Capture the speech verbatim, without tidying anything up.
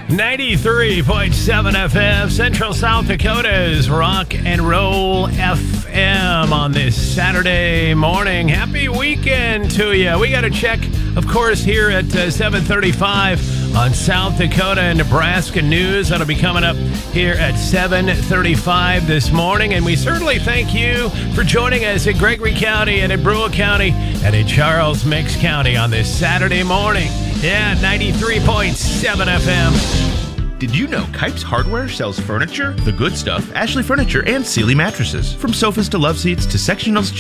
ninety-three point seven F M, Central South Dakota's Rock and Roll F M on this Saturday morning. Happy weekend to you. We got to check, of course, here at uh, seven thirty-five on South Dakota and Nebraska News. That'll be coming up here at seven thirty-five this morning. And we certainly thank you for joining us in Gregory County and in Brule County and in Charles Mix County on this Saturday morning. Yeah, ninety-three point seven F M. Did you know Kipes Hardware sells furniture, the good stuff, Ashley Furniture, and Sealy mattresses? From sofas to love seats to sectionals,